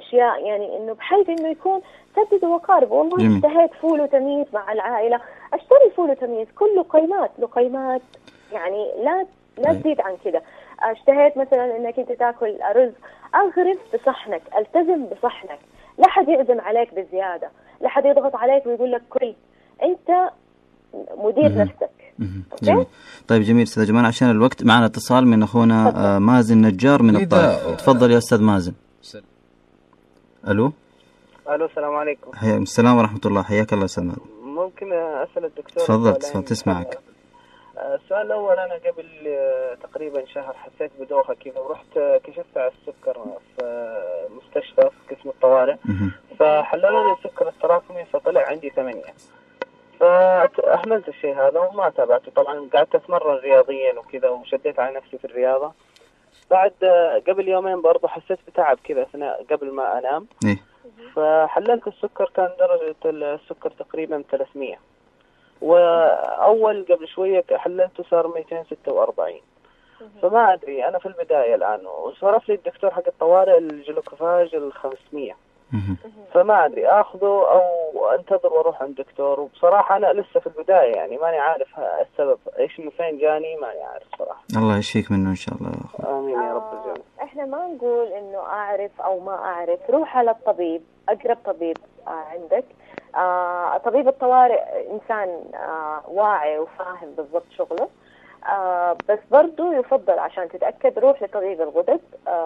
أشياء يعني إنه بحيث إنه يكون سدد وقارب. والله اشتهيت فول وتميس مع العائلة، اشتري فول وتميس كله قيمات له قيمات، يعني لا تزيد عن كده. اشتهيت مثلا إنك أنت تاكل رز، أغرف بصحنك، التزم بصحنك، لا حد يعزم عليك بزيادة، لا حد يضغط عليك ويقول لك كل، أنت مدير نفسك. جميل. طيب جميل أستاذ جمال، عشان الوقت معنا اتصال من أخونا مازن نجار من الطائف. تفضل يا أستاذ مازن. ألو السلام عليكم. السلام ورحمة الله، حياك الله أستاذ مازن. ممكن أسأل الدكتور؟ تفضل تسمعك. السؤال الأول، أنا قبل تقريبا شهر حسيت بدوخة كذا، ورحت كشفت على السكر في مستشفى في قسم الطوارئ، فحللوا لي السكر التراكمي فطلع عندي 8. فأهملت الشيء هذا وما تابعته. طبعا قعدت أتمرن رياضيا وكذا وشديت على نفسي في الرياضة. بعد قبل يومين برضه حسيت بتعب كذا أثناء قبل ما أنام. فحللت السكر، كان درجة السكر تقريبا 300، وأول قبل شوية حللته صار 246. فما أدري، أنا في البداية الآن، وصرف لي الدكتور حق الطوارئ الجلوكوفاج 500. فما أدري أخذه أو أنتظر وأروح عند دكتور. وبصراحة أنا لسه في البداية، يعني ماني عارف السبب إيش من فين جاني، ماني عارف صراحة. الله يشفيك منه إن شاء الله. آمين يا رب الجميع. إحنا ما نقول إنه أعرف أو ما أعرف، روح على الطبيب، أقرب طبيب عندك. طبيب الطوارئ إنسان واعي وفاهم بالضبط شغله. بس برضو يفضل عشان تتأكد روح لطبيب الغدد،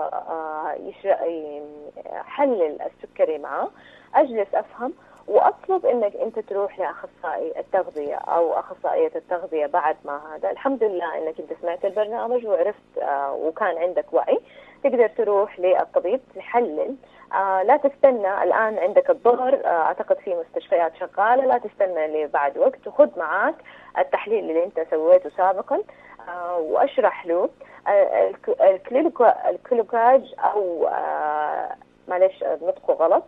يحلل السكري معه، أجلس أفهم وأطلب إنك أنت تروح لأخصائي التغذية أو أخصائية التغذية. بعد ما هذا الحمد لله إنك أنت سمعت البرنامج وعرفت وكان عندك وعي، تقدر تروح للطبيب تحلل. لا تستنى الآن عندك الظهر، أعتقد في مستشفيات شغالة، لا تستنى لبعد وقت، وخذ معاك التحليل اللي أنت سويته سابقا وأشرح له الكلوكاج أو معلش نطقه غلط.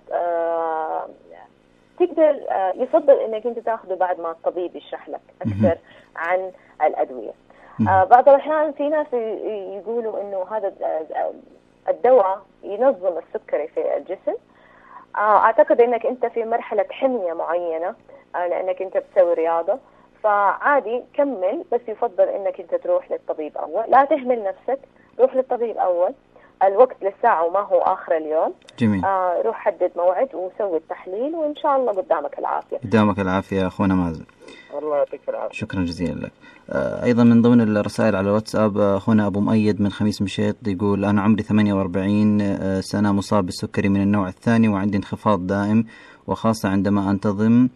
تقدر يفضل إنك أنت تأخذه بعد ما الطبيب يشرح لك أكثر عن الأدوية. بعض الأحيان في ناس يقولوا إنه هذا الدواء ينظم السكري في الجسم. أعتقد إنك أنت في مرحلة حمية معينة لأنك أنت بتسوي رياضة، فعادي كمل، بس يفضل إنك أنت تروح للطبيب أول، لا تهمل نفسك، روح للطبيب أول. الوقت للساعة وما هو آخر اليوم. جميل. روح حدد موعد وسوي التحليل، وإن شاء الله قدامك العافية. قدامك العافية أخونا مازن. الله يعطيك العافية. شكرا جزيلا لك. أيضا من ضمن الرسائل على الواتساب أخونا أبو مؤيد من خميس مشيط يقول: أنا عمري 48 سنة، مصاب بالسكري من النوع الثاني، وعندي انخفاض دائم، وخاصة عندما أنتظم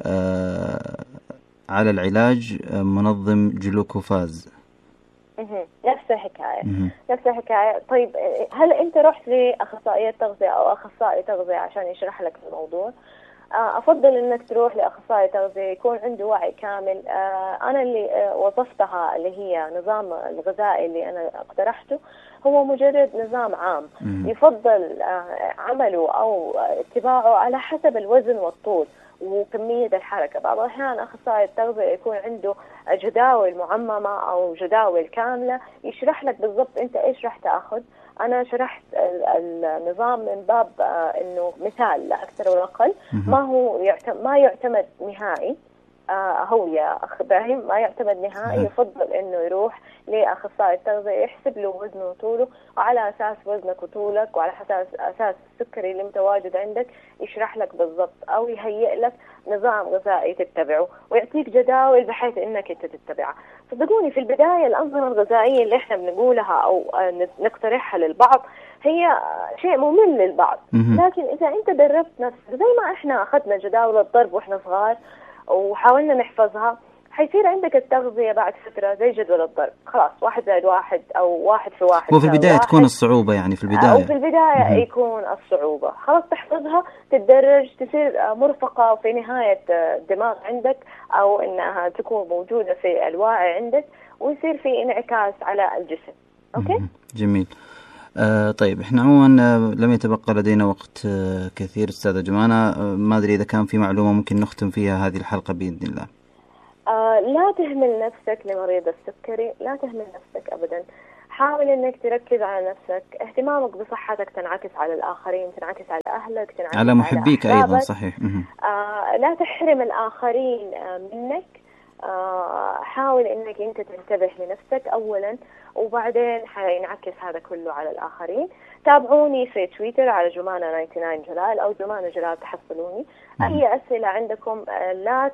على العلاج منظم جلوكوفاز. نفس الحكاية. طيب هل أنت رحت لأخصائية تغذية أو أخصائي تغذية عشان يشرح لك الموضوع؟ أفضل إنك تروح لأخصائي تغذية يكون عنده وعي كامل. أنا اللي وصفتها اللي هي نظام الغذائي اللي أنا اقترحته هو مجرد نظام عام، يفضل عمله أو اتباعه على حسب الوزن والطول وكمية الحركة. بعض الأحيان أخصائي التغذية يكون عنده جداول معممة أو جداول كاملة يشرح لك بالضبط أنت إيش راح تأخذ. أنا شرحت النظام من باب إنه مثال لا أكثر ولا أقل، ما يعتمد نهائي. هو يا أخ إبراهيم ما يعتمد نهائي. يفضل إنه يروح لأخصائي التغذية يحسب له وزنه وطوله، وعلى أساس وزنك وطولك وعلى أساس السكري اللي متواجد عندك يشرح لك بالضبط، أو يهيئ لك نظام غذائي تتبعه ويعطيك جداول بحيث إنك أنت تتبعها. صدقوني في البداية الأنظمة الغذائية اللي إحنا بنقولها أو نقترحها للبعض هي شيء ممل للبعض، لكن إذا أنت دربت نفسك زي ما إحنا أخذنا جداول الضرب وإحنا صغار وحاولنا نحفظها، حيصير عندك التغذية بعد فترة زي جدول الضرب، خلاص 1+1 أو 1 في 1. وفي البداية تكون الصعوبة، يعني في البداية وفي البداية يكون الصعوبة، خلاص تحفظها تتدرج تصير مرفقة في نهاية الدماغ عندك، أو إنها تكون موجودة في الواعي عندك ويصير في انعكاس على الجسم. أوكي؟ جميل. طيب احنا عموما لم يتبقى لدينا وقت كثير أستاذة جمانة، ما أدري إذا كان في معلومة ممكن نختم فيها هذه الحلقة بإذن الله. لا تهمل نفسك لمريض السكري، لا تهمل نفسك أبدا. حاول انك تركز على نفسك، اهتمامك بصحتك تنعكس على الاخرين، تنعكس على اهلك، تنعكس على محبيك على ايضا. صحيح. لا تحرم الاخرين منك. حاول انك انت تنتبه لنفسك اولا، وبعدين حينعكس هذا كله على الاخرين. تابعوني في تويتر على جمانة 99 جلال او جمانة جلال، تحصلوني. اي اسئله عندكم لا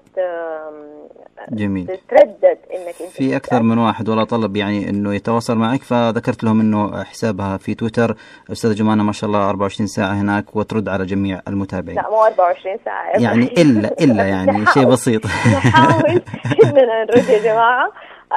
جميل. تتردد انك انت في اكثر من واحد والله طلب يعني انه يتواصل معك، فذكرت لهم انه حسابها في تويتر استاذه جمانة ما شاء الله 24 ساعه هناك وترد على جميع المتابعين. لا مو 24 ساعه يعني الا يعني شيء بسيط. نحاول اننا نرد يا جماعه.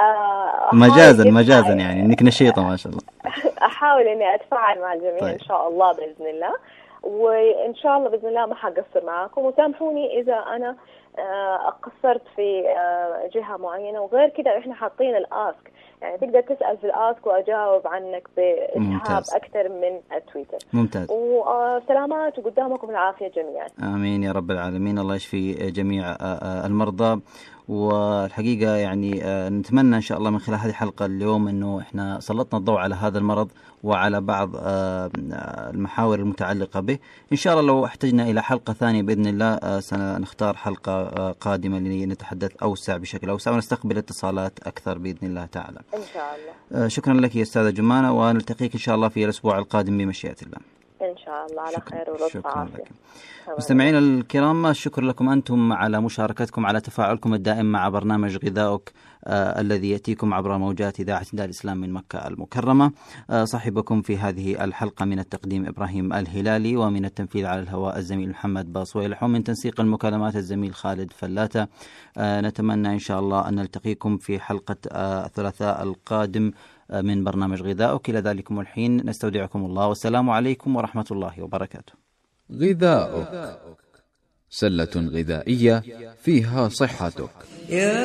مجازا يعني انك نشيطه ما شاء الله. احاول اني اتفاعل مع الجميع. طيب. ان شاء الله باذن الله، وان شاء الله باذن الله ما حقصر معاكم، وسامحوني اذا انا قصرت في جهه معينه. وغير كده احنا حاطين الاسك، يعني تقدر تسال في الاسك واجاوب عنك باسهاب اكثر من التويتر. ممتاز. وسلامات وقدامكم العافيه جميعا. امين يا رب العالمين. الله يشفي جميع المرضى. والحقيقة يعني نتمنى إن شاء الله من خلال هذه الحلقة اليوم أنه إحنا سلطنا الضوء على هذا المرض وعلى بعض المحاور المتعلقة به. إن شاء الله لو احتجنا إلى حلقة ثانية بإذن الله سنختار حلقة قادمة لنتحدث أوسع بشكل أوسع ونستقبل اتصالات أكثر بإذن الله تعالى. إن شاء الله. شكرا لك يا أستاذة جمانة، ونلتقيك إن شاء الله في الأسبوع القادم بمشيئة الله. إن شاء الله على خير ولطف وعافية. مستمعين الكرام، الشكر لكم أنتم على مشاركتكم، على تفاعلكم الدائم مع برنامج غذائك الذي يأتيكم عبر موجات إذاعة دار الإسلام من مكة المكرمة. صاحبكم في هذه الحلقة من التقديم إبراهيم الهلالي، ومن التنفيذ على الهواء الزميل محمد باصويلح، ومن تنسيق المكالمات الزميل خالد فلاتة. نتمنى إن شاء الله أن نلتقيكم في حلقة الثلاثاء القادم من برنامج غذائك. إلى ذلكم الحين نستودعكم الله، والسلام عليكم ورحمة الله وبركاته. غذاؤك، سلة غذائية فيها صحتك.